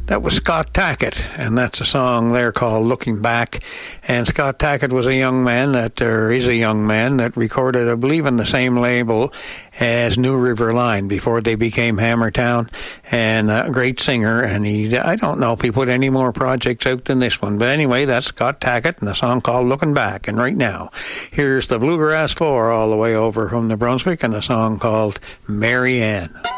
That was Scott Tackett, and that's a song there called Looking Back. And Scott Tackett was a young man is a young man that recorded, I believe, on the same label as New River Line before they became Hammertown, and a great singer. And I don't know if he put any more projects out than this one. But anyway, that's Scott Tackett and a song called Looking Back. And right now, here's the Bluegrass Four all the way over from New Brunswick and a song called Mary Ann.